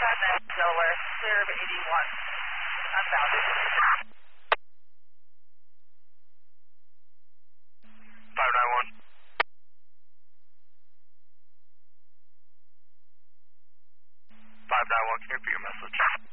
Delaware, clear of 81. Unbounded. 591. 591, can you repeat your message?